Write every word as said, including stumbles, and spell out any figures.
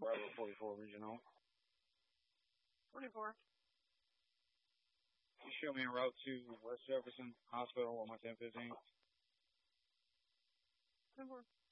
Bravo forty-four Regional. forty-four. You show me a route to West Jefferson Hospital on my ten fifteen. ten four.